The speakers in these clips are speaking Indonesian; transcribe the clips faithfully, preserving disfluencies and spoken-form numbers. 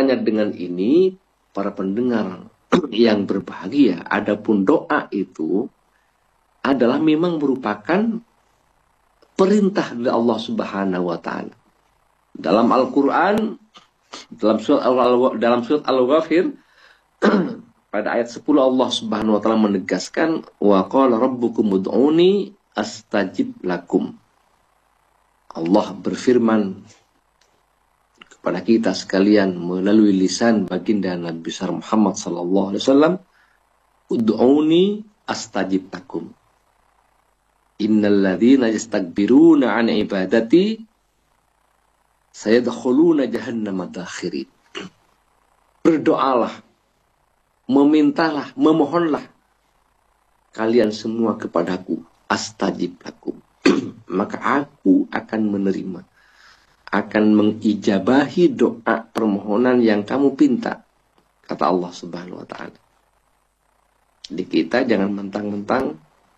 Makanya dengan ini para pendengar yang berbahagia, adapun doa itu adalah memang merupakan perintah dari Allah Subhanahu wa taala. Dalam Al-Qur'an, dalam surat Al dalam surat Al-Ghafir pada ayat sepuluh Allah Subhanahu wa taala menegaskan wa qala rabbukum ud'uni astajib lakum. Allah berfirman kepada kita sekalian melalui lisan baginda Nabi besar Muhammad sallallahu alaihi wasallam, ud'uni astajib lakum. Innal ladzina yastakbiruna an ibadati sayadkhuluna jahannama dakhirin. Berdoalah, memintalah, memohonlah kalian semua kepadaku, astajib lakum. Maka aku akan menerima, akan mengijabahi doa permohonan yang kamu pinta, kata Allah Subhanahu wa taala. Di kita jangan mentang-mentang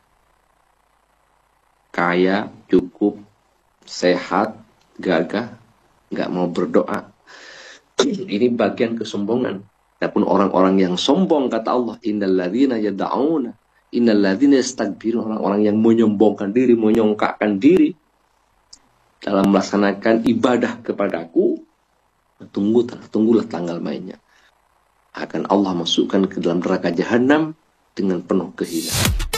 kaya, cukup, sehat, gagah, nggak mau berdoa. Ini bagian kesombongan. Adapun orang-orang yang sombong, kata Allah, innal ladzina yad'una, innal ladzina yastakbirun, orang-orang yang menyombongkan diri, menyongkakkan diri dalam melaksanakan ibadah kepadaku, tunggu, tunggulah tanggal mainnya. Akan Allah masukkan ke dalam neraka jahanam dengan penuh kehinaan.